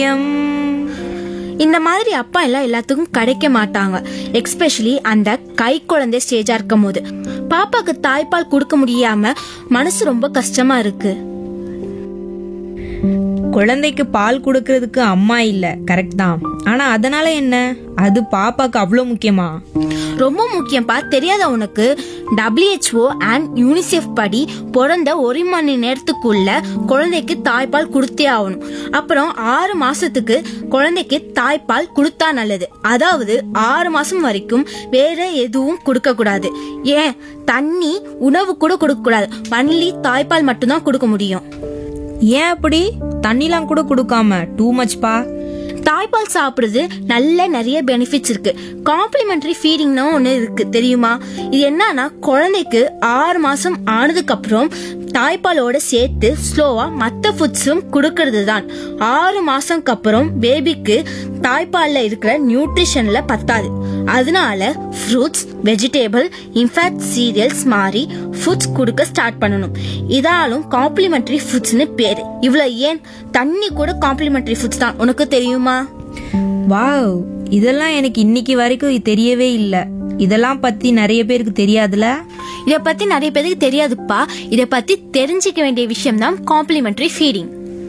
முக்கியம். இந்த மாதிரி அப்பா எல்லாம் எல்லாத்துக்கும் கிடைக்க மாட்டாங்க. எக்ஸ்பெஷலி அந்த கை குழந்தை ஸ்டேஜா இருக்கும் போது பாப்பாக்கு தாய்ப்பால் கொடுக்க முடியாம மனசு ரொம்ப கஷ்டமா இருக்கு. குழந்தைக்கு பால் கொடுக்கறதுக்கு அம்மா இல்ல, கரெக்ட் தான். ஆனா அதனால என்ன, அது பாப்பாக்கு அவ்வளவு முக்கியமா? ரொம்ப முக்கியம்பா. தெரியாத உனக்கு? WHO அண்ட் யூனிசெஃப் படி பிறந்த 1 மணி நேரத்துக்குள்ள குழந்தைக்கு தாய்ப்பால் கொடுத்தே ஆகணும். அப்புறம் 6 மாசத்துக்கு குழந்தைக்கு தாய்ப்பால் கொடுத்தா நல்லது. அதாவது 6 மாசம் வரைக்கும் வேற எதுவும் கொடுக்க கூடாது. ஏன், தண்ணி உணவு கூட கொடுக்க கூடாது. ஒன்லி தாய்ப்பால் மட்டும்தான் கொடுக்க முடியும். ஏன் அப்படி? தண்ணிலாம் கூட கொடுக்காம? டூ மச்பா. தாய்ப்பால் சாப்பிடுறது நிறைய பெனிஃபிட்ஸ் இருக்கு. காம்ப்ளிமெண்டரி ஃபீடிங்னு ஒண்ணு இருக்கு, தெரியுமா? இது என்னன்னா, குழந்தைக்கு 6 மாசம் ஆனதுக்கு அப்புறம் தாய்ப்பாலோட சேர்த்து ஸ்லோவா மற்ற ஃபுட்ஸும் கொடுக்கறது தான். 6 மாசம்க்கு அப்புறம் பேபிக்கு தாய்ப்பால்ல இருக்கிற நியூட்ரிஷன்ல பத்தாது. அதனால ஃப்ரூட்ஸ், வெஜிடபிள், இன்ஃபேக்ட் சீரியல்ஸ் மாதிரி ஃபுட்ஸ் கொடுக்க ஸ்டார்ட் பண்ணணும். இதாலும் காம்ப்ளிமெண்டரி ஃபுட்ஸ்னு பேரு. இவ்வளவு ஏன், தண்ணி கூட காம்ப்ளிமெண்டரி ஃபுட்ஸ் தான். உனக்கு தெரியுமா? வாவ், இதெல்லாம் எனக்கு இன்னைக்கு வரைக்கும் தெரியவே இல்ல. இதெல்லாம் பத்தி நிறைய பேருக்கு தெரியாதுல. இத பத்தி நிறைய பேருக்கு தெரியாதுப்பா. இத பத்தி தெரிஞ்சுக்க வேண்டிய விஷயம் தான் காம்ப்ளிமெண்டரி ஃபீடிங்.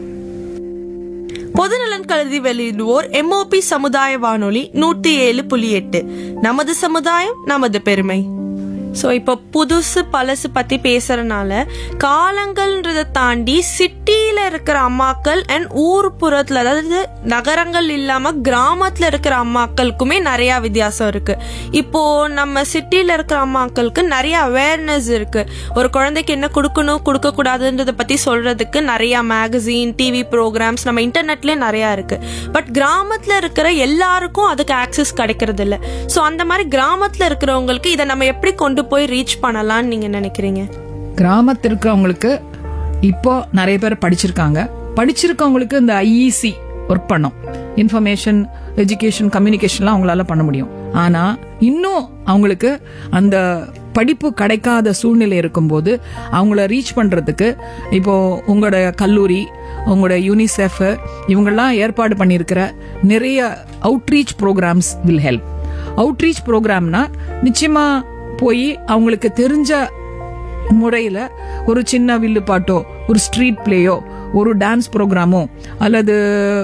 பொதுநலன் கருதி வெளியிடுவோர் MOP சமுதாய வானொலி 107.8. நமது சமுதாயம் நமது பெருமை. ஸோ இப்போ புதுசு பழசு பத்தி பேசுறதுனால காலங்கள்ன்றதை தாண்டி சிட்டியில இருக்கிற அம்மாக்கள் அண்ட் ஊர்புறத்துல, அதாவது நகரங்கள் இல்லாம கிராமத்துல இருக்கிற அம்மாக்களுக்குமே நிறைய வித்தியாசம் இருக்கு. இப்போ நம்ம சிட்டியில இருக்கிற அம்மாக்களுக்கு நிறைய அவேர்னஸ் இருக்கு. ஒரு குழந்தைக்கு என்ன கொடுக்கணும் கொடுக்க கூடாதுன்றதை பத்தி சொல்றதுக்கு நிறைய மேகசின், டிவி ப்ரோக்ராம்ஸ் நம்ம இன்டர்நெட்லயே நிறைய இருக்கு. பட் கிராமத்துல இருக்கிற எல்லாருக்கும் அதுக்கு ஆக்சஸ் கிடைக்கிறது இல்ல. ஸோ அந்த மாதிரி கிராமத்துல இருக்கிறவங்களுக்கு இதை நம்ம எப்படி கொண்டு போய் ரீச் பண்ணலாம்னு நீங்க நினைக்கிறீங்க? கிராமத்தில் இருக்கிறவங்களுக்கு இப்போ நிறைய பேர் படிச்சிருக்கவங்களுக்கு இந்த IEC ஒர்க் பண்ணும். இன்ஃபர்மேஷன், எஜுகேஷன், கம்யூனிகேஷன்லாம் அவங்களால பண்ண முடியும். ஆனா இன்னும் அவங்களுக்கு அந்த படிப்பு கிடைக்காத சூழ்நிலை இருக்கும்போது அவங்கள ரீச் பண்றதுக்கு இப்போ உங்களோட கல்லூரி, உங்களோட யூனிசெஃப் இவங்கெல்லாம் ஏற்பாடு பண்ணியிருக்கிற நிறைய outreach programs will help. Outreach ப்ரோக்ராம்னா நிச்சயமா போய் அவங்களுக்கு தெரிஞ்ச முறையில ஒரு சின்ன வில்லுப்பாட்டோ, ஒரு ஸ்ட்ரீட் பிளேயோ, ஒரு டான்ஸ் ப்ரோக்ராமோ, அல்லது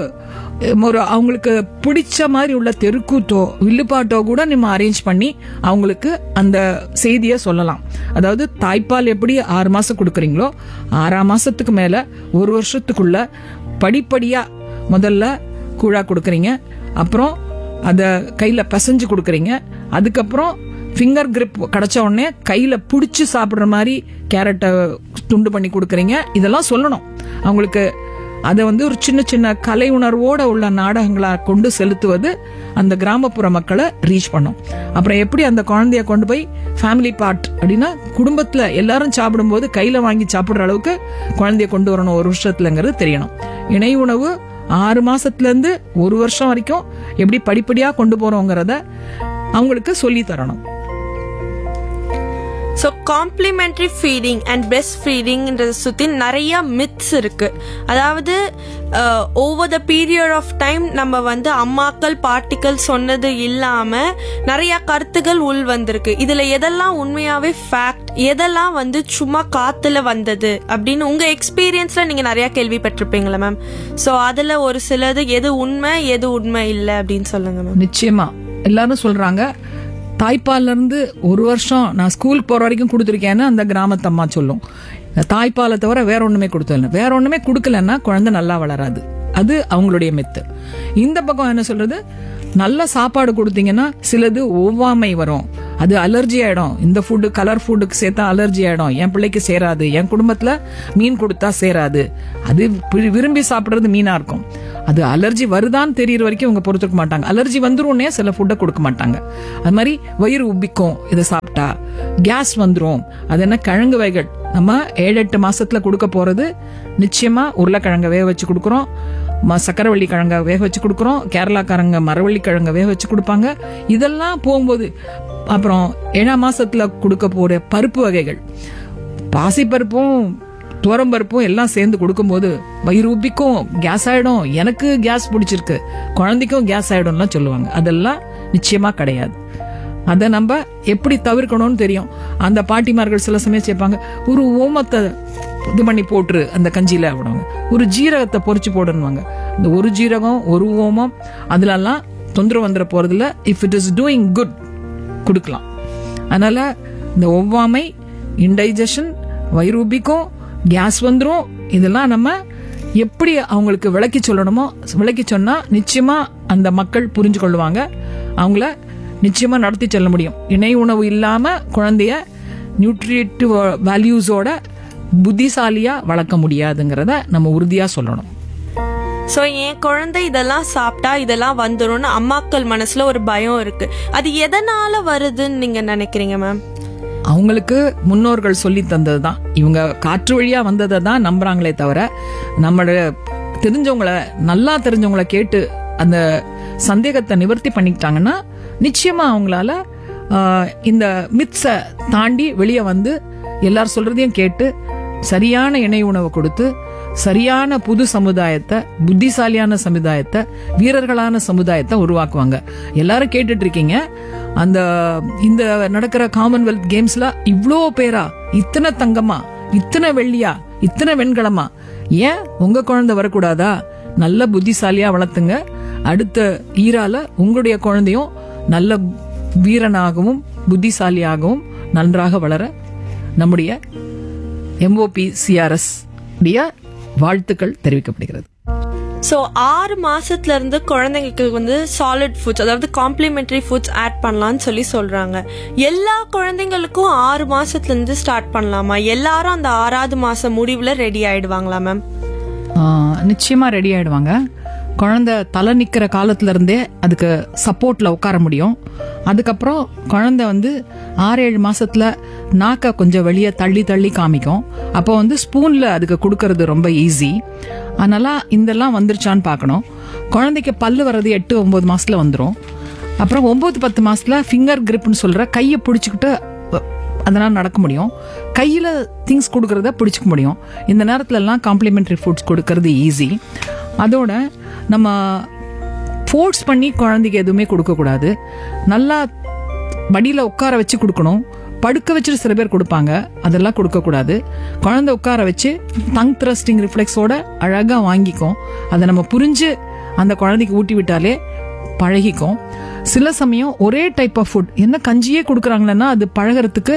ஒரு அவங்களுக்கு பிடிச்ச மாதிரி உள்ள தெருக்கூத்தோ வில்லுப்பாட்டோ கூட நம்ம அரேஞ்ச் பண்ணி அவங்களுக்கு அந்த செய்தியை சொல்லலாம். அதாவது தாய்ப்பால் எப்படி 6 மாசம் கொடுக்குறீங்களோ 6ஆம் மாசத்துக்கு மேல 1 வருஷத்துக்குள்ள படிப்படியா முதல்ல கூழா கொடுக்குறீங்க, அப்புறம் அத கையில பிசைஞ்சு கொடுக்குறீங்க, அதுக்கப்புறம் ஃபிங்கர் கிரிப் கிடைச்ச உடனே கையில புடிச்சு சாப்பிடுற மாதிரி கேரட்டை துண்டு பண்ணி கொடுக்குறீங்க. இதெல்லாம் சொல்லணும் அவங்களுக்கு. அதை ஒரு சின்ன சின்ன கலை உணர்வோட உள்ள நாடகங்களா கொண்டு செலுத்துவது அந்த கிராமப்புற மக்களை ரீச் பண்ணும். அப்புறம் எப்படி அந்த குழந்தைய கொண்டு போய் ஃபேமிலி பார்ட் அப்படின்னா குடும்பத்துல எல்லாரும் சாப்பிடும்போது கையில வாங்கி சாப்பிடுற அளவுக்கு குழந்தைய கொண்டு வரணும் 1 வருஷத்துலங்கிறது தெரியணும். இணை உணவு 6 மாசத்துல இருந்து 1 வருஷம் வரைக்கும் எப்படி படிப்படியா கொண்டு போறோங்கிறத அவங்களுக்கு சொல்லி தரணும். So complementary feeding and breast ஃபீடிங்ன்றதை சுற்றி நிறைய மித்ஸ் இருக்கு. அதாவது over the period of time நம்ம அம்மாக்கள் பாட்டிகள் சொன்னது இல்லாமல் நிறைய கருத்துகள் உள் வந்திருக்கு. இதில் எதெல்லாம் உண்மையாகவே ஃபேக்ட், எதெல்லாம் சும்மா காத்துல வந்தது அப்படின்னு உங்கள் எக்ஸ்பீரியன்ஸில் நீங்கள் நிறையா கேள்விப்பட்டிருப்பீங்களா மேம்? ஸோ அதில் ஒரு சிலது எது உண்மை எது உண்மை இல்லை அப்படின்னு சொல்லுங்க மேம். நிச்சயமா எல்லாரும் சொல்றாங்க தாய்ப்பால்ல இருந்து 1 வருஷம் நான் ஸ்கூலுக்கு போற வரைக்கும் கொடுத்துருக்கேன்னு அந்த கிராமத்தம்மா சொல்லும். தாய்ப்பாலை தவிர வேற ஒண்ணுமே கொடுத்தல, வேற ஒண்ணுமே கொடுக்கலன்னா குழந்தை நல்லா வளராது. அது அவங்களுடைய மெத்து. இந்த பக்கம் என்ன சொல்றது, நல்ல சாப்பாடு கொடுத்தீங்கன்னா சிலது ஒவ்வாமை வரும், அது அலர்ஜி ஆயிடும். இந்த ஃபுட்டு கலர் ஃபுட்டுக்கு சேர்த்தா அலர்ஜி ஆயிடும், என் பிள்ளைக்கு சேராது, என் குடும்பத்துல மீன் கொடுத்தா சேராது. அது விரும்பி சாப்பிடுறது மீனா இருக்கும், அது அலர்ஜி வருதான்னு தெரியற வரைக்கும் இவங்க பொறுத்துக்க மாட்டாங்க. அலர்ஜி வந்துரும்னே சில ஃபுட்டை கொடுக்க மாட்டாங்க. அது மாதிரி வயிறு உப்பிக்கும், இதை சாப்பிட்டா கேஸ் வந்துரும். அது என்ன, கிழங்கு வகைகள் நம்ம 7-8 மாசத்துல கொடுக்க போறது நிச்சயமா உருளைக்கிழங்க வேக வச்சு கொடுக்குறோம், சக்கரவள்ளி கிழங்க வேக வச்சு கொடுக்குறோம், கேரளாக்காரங்க மரவள்ளி கிழங்க வேக வச்சு கொடுப்பாங்க. இதெல்லாம் போகும்போது அப்புறம் 7ஆம் மாசத்துல கொடுக்க போற பருப்பு வகைகள், பாசி பருப்பும் துவரம்பருப்பும் எல்லாம் சேர்ந்து கொடுக்கும்போது வயிறு உப்பிக்கும், கேஸ் ஆயிடும், எனக்கு கேஸ் பிடிச்சிருக்கு, குழந்தைக்கும் கேஸ் ஆயிடும்லாம் சொல்லுவாங்க. அதெல்லாம் நிச்சயமா கிடையாது. அதை நம்ம எப்படி தவிர்க்கணும்னு தெரியும். அந்த பாட்டிமார்கள் சில சமயம் சேர்ப்பாங்க, ஒரு ஓமத்தை இது பண்ணி போட்டுரு அந்த கஞ்சியில விடுவாங்க, ஒரு ஜீரகத்தை பொரிச்சு போடுவாங்க. இந்த ஒரு ஜீரகம் ஒரு ஓமம் அதுலலாம் தொந்தரவு வந்துட போறதில்ல. If it is doing good கொடுக்கலாம். அதனால இந்த ஒவ்வாமை, இன்டைஜஷன், வயிறு உப்பிக்கும், கேஸ் வந்துடும், இதெல்லாம் நம்ம எப்படி அவங்களுக்கு விளக்கி சொல்லணுமோ விளக்கி சொன்னா நிச்சயமா அந்த மக்கள் புரிஞ்சு கொள்ளுவாங்க. அவங்கள நிச்சயமா நடத்தி செல்ல முடியும். இணை உணவு இல்லாம குழந்தைய நியூட்ரிட்டிவ் வேல்யூஸோட புத்திசாலியா வளர்க்க முடியாதுங்கிறத நம்ம உறுதியா சொல்லணும். ஸோ என் குழந்தை இதெல்லாம் சாப்பிட்டா இதெல்லாம் வந்துரும்னு அம்மாக்கள் மனசுல ஒரு பயம் இருக்கு. அது எதனால வருதுன்னு நீங்க நினைக்கிறீங்க மேம்? அவங்களுக்கு முன்னோர்கள் சொல்லி தந்தது தான், இவங்க காற்று வழியா வந்ததை தான் நம்புறாங்களே தவிர, நம்மளோட தெரிஞ்சவங்கள நல்லா தெரிஞ்சவங்கள கேட்டு அந்த சந்தேகத்தை நிவர்த்தி பண்ணிக்கிட்டாங்கன்னா நிச்சயமா அவங்களால இந்த மித்ஸை தாண்டி வெளியே வந்து எல்லாரும் சொல்றதையும் கேட்டு சரியான இணை உணவை கொடுத்து சரியான புது சமுதாயத்தை, புத்திசாலியான சமுதாயத்தை, வீரர்களான சமுதாயத்தை உருவாக்குவாங்க. எல்லாரும் கேட்டுட்டு இருக்கீங்க, அந்த இந்த நடக்கிற காமன்வெல்த் கேம்ஸ்ல இவ்ளோ பேரா, இத்தனை தங்கமா, இத்தனை வெள்ளியா, இத்தனை வெண்கலமா, ஏன் உங்க குழந்தை வரக்கூடாதா? நல்ல புத்திசாலியா வளர்த்துங்க. அடுத்த ஈரால உங்களுடைய குழந்தையும் நல்ல வீரனாகவும் புத்திசாலியாகவும் நன்றாக வளர நம்முடைய MOPCRS வாழ்த்துக்கள் தெரிவிக்கப்படுகிறது. ஸோ 6 மாசத்துல இருந்து குழந்தைங்களுக்கு வந்து சாலிட் ஃபுட்ஸ், அதாவது காம்ப்ளிமெண்டரி ஃபுட்ஸ் ஆட் பண்ணலாம்னு சொல்றாங்க. எல்லா குழந்தைங்களுக்கும் 6 மாசத்துல இருந்து ஸ்டார்ட் பண்ணலாமா? எல்லாரும் அந்த 6வது மாசம் முடிவுல ரெடி ஆயிடுவாங்களா மேம்? நிச்சயமா ரெடி ஆயிடுவாங்க. குழந்தை தலை நிக்கிற காலத்துல இருந்தே அதுக்கு சப்போர்ட்ல உட்கார முடியும். அதுக்கப்புறம் குழந்தை வந்து 6-7 மாசத்துல நாக்க கொஞ்சம் வெளியே தள்ளி தள்ளி காமிக்கும். அப்போ வந்து ஸ்பூன்ல அதுக்கு கொடுக்கறது ரொம்ப ஈஸி. அதனால இதெல்லாம் வந்துருச்சான்னு பார்க்கணும். குழந்தைக்கு பல்லு வர்றது 8-9 மாசத்துல வந்துடும். அப்புறம் 9-10 மாசத்துல ஃபிங்கர் கிரிப்னு சொல்ற கையை பிடிச்சிக்கிட்டு அதனால நடக்க முடியும். கையில திங்ஸ் கொடுக்கறத பிடிச்சிக்க முடியும். இந்த நேரத்துல எல்லாம் காம்ப்ளிமெண்டரி ஃபுட்ஸ் கொடுக்கறது ஈஸி. அதோட நம்ம ஃபோர்ஸ் பண்ணி குழந்தைக்கு எதுவுமே கொடுக்கக்கூடாது. நல்லா மடியில் உட்கார வச்சு கொடுக்கணும். படுக்க வச்சுட்டு சில பேர் கொடுப்பாங்க, அதெல்லாம் கொடுக்கக்கூடாது. குழந்தை உட்கார வச்சு டங் த்ரஸ்டிங் ரிஃப்ளெக்ஸோட அழகாக வாங்கிக்கும். அதை நம்ம புரிஞ்சு அந்த குழந்தைக்கு ஊட்டி விட்டாலே பழகிக்கும். சில சமயம் ஒரே டைப் ஆஃப் ஃபுட், என்ன கஞ்சியே கொடுக்குறாங்கன்னா அது பழகிறதுக்கு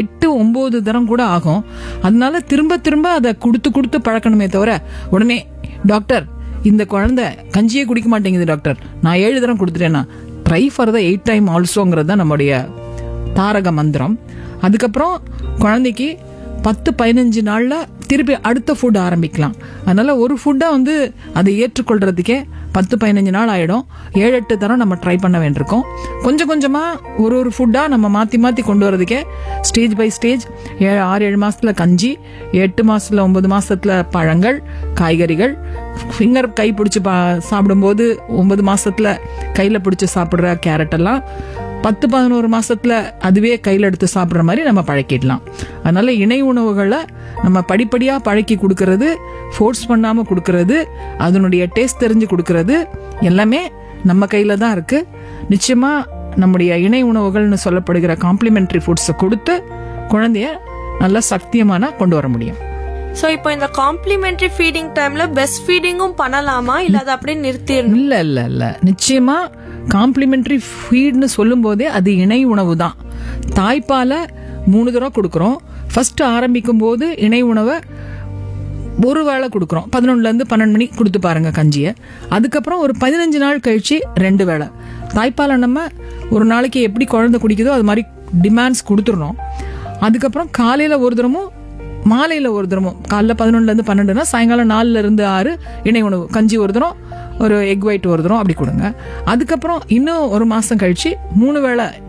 8-9 தரம் கூட ஆகும். அதனால திரும்ப திரும்ப அதை கொடுத்து கொடுத்து பழக்கணுமே தவிர உடனே டாக்டர் இந்த குழந்தை கஞ்சியே குடிக்க மாட்டேங்குது டாக்டர், நான் 7 தரம் கொடுத்துட்டேன்னா ட்ரை ஃபார் த 8 டைம் ஆல்சோங்கிறது தான் நம்முடைய தாரக மந்திரம். அதுக்கப்புறம் குழந்தைக்கு 10-15 நாள்ல திருப்பி அடுத்த ஃபுட் ஆரம்பிக்கலாம். அதனால ஒரு ஃபுட்டை வந்து அதை ஏற்றுக்கொள்றதுக்கே 10-15 நாள் ஆயிடும். 7-8 தரம் நம்ம ட்ரை பண்ண வேண்டியிருக்கோம். கொஞ்சம் கொஞ்சமா ஒரு ஃபுட்டா நம்ம மாத்தி மாத்தி கொண்டு வரதுக்கே ஸ்டேஜ் பை ஸ்டேஜ் 6-7 மாசத்துல கஞ்சி, 8 மாசத்துல 9 மாசத்துல பழங்கள், காய்கறிகள், ஃபிங்கர் கை பிடிச்சி சாப்பிடும்போது 9 மாசத்துல கையில பிடிச்சி சாப்பிடுற கேரட் எல்லாம் 10-11 மாசத்துல அதுவே கையில எடுத்து சாப்பிடுற மாதிரி நம்ம பழக்கிடலாம். அதனால இணை உணவுகளை நம்ம படிப்படியா பழக்கி கொடுக்கறது, ஃபோர்ஸ் பண்ணாம கொடுக்கறது, அதனுடைய டேஸ்ட் தெரிஞ்சு கொடுக்கறது எல்லாமே நம்ம கையில தான் இருக்கு. நிச்சயமா நம்முடைய இணை உணவுகள்னு சொல்லப்படுகிற காம்ப்ளிமெண்டரி ஃபுட்ஸை கொடுத்து குழந்தைய நல்ல சக்தியமான கொண்டு வர முடியும். ஸோ இப்போ இந்த காம்ப்ளிமெண்டரி ஃபீடிங் டைம்ல பெஸ்ட் ஃபீடிங்கும் பண்ணலாமா, இல்ல அதை அப்படியே நிறுத்திடணும்? இல்ல நிச்சயமா காம்ப்ளிமெண்டரி ஃபீட்னு சொல்லும் போதே அது இணை உணவு தான். தாய்ப்பால 3 தடவை கொடுக்கறோம். ஃபர்ஸ்ட் ஆரம்பிக்கும் போது இணை உணவை ஒரு வேளை கொடுக்கறோம். 11-12 மணி கொடுத்து பாருங்க கஞ்சியை. அதுக்கப்புறம் ஒரு 15 நாள் கழிச்சு 2 வேளை தாய்ப்பாலை நம்ம ஒரு நாளைக்கு எப்படி குழந்தை குடிக்குதோ அது மாதிரி டிமாண்ட்ஸ் கொடுத்துடணும். அதுக்கப்புறம் காலையில ஒரு தரமும் மாலையில ஒரு தரமும், காலைல 11-12னா சாயங்காலம் 4-6 இணை உணவு, கஞ்சி ஒரு தரம், ஒரு எக் ஒயிட் ஒரு தரம் அப்படி கொடுங்க. அதுக்கப்புறம் இன்னும் ஒரு மாசம் கழிச்சு 3 வேளை